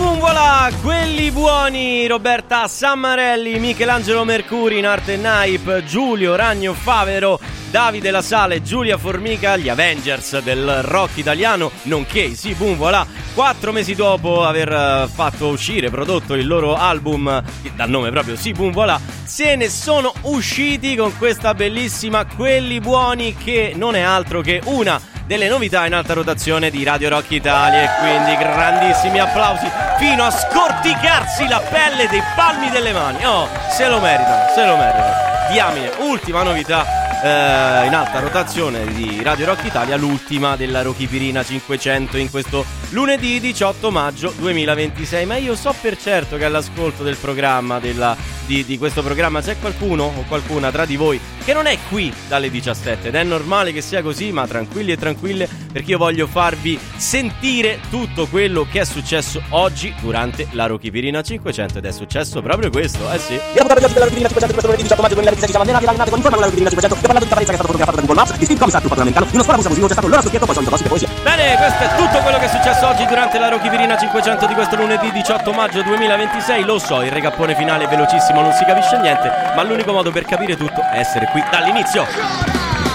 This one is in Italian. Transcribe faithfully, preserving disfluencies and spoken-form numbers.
boom voilà, quelli buoni, Roberta Sammarelli, Michelangelo Mercuri in arte Naip, Giulio Ragno Favero, Davide La Sale, Giulia Formica, gli Avengers del rock italiano, nonché sì boom voilà, quattro mesi dopo aver fatto uscire, prodotto il loro album dal nome proprio sì boom voilà, se ne sono usciti con questa bellissima Quelli buoni, che non è altro che una delle novità in alta rotazione di Radio Rock Italia. E quindi grandissimi applausi fino a scorticarsi la pelle dei palmi delle mani. Oh, se lo meritano, se lo meritano. Diamine, ultima novità eh, in alta rotazione di Radio Rock Italia, l'ultima della Rochipirina cinquecento in questo lunedì diciotto maggio duemilaventisei. Ma io so per certo che all'ascolto del programma della, di, di questo programma c'è qualcuno o qualcuna tra di voi che non è qui dalle diciassette, ed è normale che sia così, ma tranquilli e tranquille, perché io voglio farvi sentire tutto quello che è successo oggi durante la Rochipirina cinquecento, ed è successo proprio questo, eh sì. La puntata di oggi della Rochipirina cinquecento di questo lunedì diciotto maggio duemilaventisei si chiama Nena Via Laminate con informa con la Rochipirina cinquecento. Vi ho parlato di una caparezza che è stata fotografata da Google Maps, di Steve Comisar, trucco americano, di uno scuola musica, c'è stato l'ora scoppietto, poi solito gossip e poesia. Bene, questo è tutto quello che è successo oggi durante la Rochipirina cinquecento di questo lunedì diciotto maggio duemilaventisei. Lo so, il recappone finale è velocissimo, non si capisce niente, ma l'unico modo per capire tutto è essere qui dall'inizio.